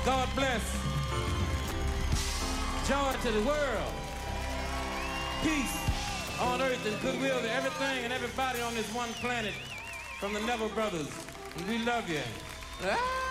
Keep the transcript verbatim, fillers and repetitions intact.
God bless. Joy to the world. Peace on earth and goodwill to everything and everybody on this one planet from the Neville Brothers. And we love you. Ah!